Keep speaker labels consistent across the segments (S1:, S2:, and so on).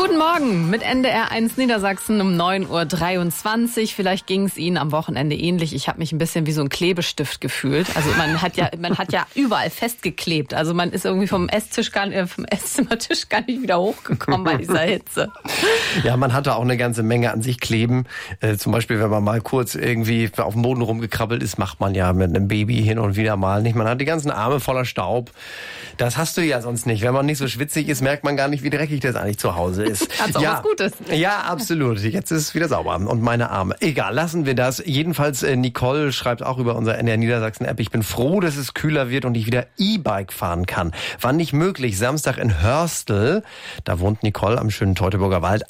S1: Guten Morgen mit NDR1 Niedersachsen um 9.23 Uhr. Vielleicht ging es Ihnen am Wochenende ähnlich. Ich habe mich ein bisschen wie so ein Klebestift gefühlt. Also man hat ja überall festgeklebt. Also man ist irgendwie vom Esszimmertisch gar nicht wieder hochgekommen bei dieser Hitze.
S2: Ja, man hatte auch eine ganze Menge an sich kleben. Zum Beispiel, wenn man mal kurz irgendwie auf dem Boden rumgekrabbelt ist, macht man ja mit einem Baby hin und wieder mal nicht. Man hat die ganzen Arme voller Staub. Das hast du ja sonst nicht. Wenn man nicht so schwitzig ist, merkt man gar nicht, wie dreckig das eigentlich zu Hause ist.
S1: Hat's auch was Gutes.
S2: Ja, absolut. Jetzt ist es wieder sauber. Und meine Arme. Egal, lassen wir das. Jedenfalls, Nicole schreibt auch über unsere NDR Niedersachsen-App, ich bin froh, dass es kühler wird und ich wieder E-Bike fahren kann. War nicht möglich. Samstag in Hörstel, da wohnt Nicole am schönen Teutoburger Wald,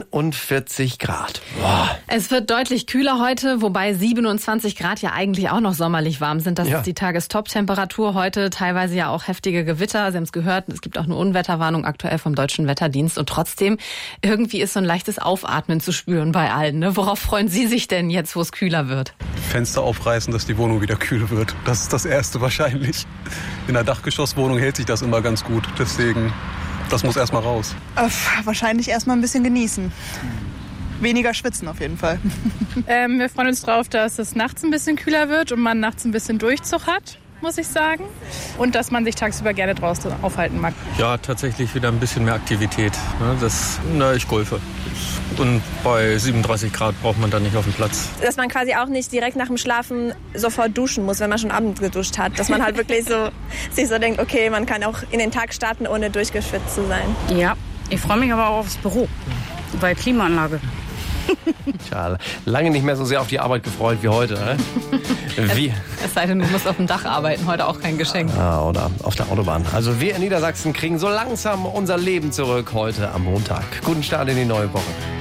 S2: 41 Grad. Boah.
S1: Es wird deutlich kühler heute, wobei 27 Grad ja eigentlich auch noch sommerlich warm sind. Das ist die Tagestop-Temperatur heute. Teilweise ja auch heftige Gewitter. Sie haben es gehört, es gibt auch eine Unwetterwarnung aktuell vom Deutschen Wetterdienst. Und trotzdem, irgendwie ist so ein leichtes Aufatmen zu spüren bei allen. Ne? Worauf freuen Sie sich denn jetzt, wo es kühler wird?
S3: Fenster aufreißen, dass die Wohnung wieder kühl wird. Das ist das Erste wahrscheinlich. In der Dachgeschosswohnung hält sich das immer ganz gut. Deswegen, das muss erstmal raus.
S4: Wahrscheinlich erstmal ein bisschen genießen. Weniger schwitzen auf jeden Fall.
S5: Wir freuen uns drauf, dass es nachts ein bisschen kühler wird und man nachts ein bisschen Durchzug hat, muss ich sagen. Und dass man sich tagsüber gerne draußen aufhalten mag.
S6: Ja, tatsächlich wieder ein bisschen mehr Aktivität. Ich golfe. Und bei 37 Grad braucht man dann nicht auf den Platz.
S7: Dass man quasi auch nicht direkt nach dem Schlafen sofort duschen muss, wenn man schon abends geduscht hat. Dass man halt wirklich so sich so denkt, okay, man kann auch in den Tag starten, ohne durchgeschwitzt zu sein.
S8: Ja, ich freue mich aber auch aufs Büro, bei Klimaanlage.
S2: Tja, lange nicht mehr so sehr auf die Arbeit gefreut wie heute. Ne? Wie?
S1: Es sei denn, du musst auf dem Dach arbeiten, heute auch kein Geschenk.
S2: Oder auf der Autobahn. Also wir in Niedersachsen kriegen so langsam unser Leben zurück heute am Montag. Guten Start in die neue Woche.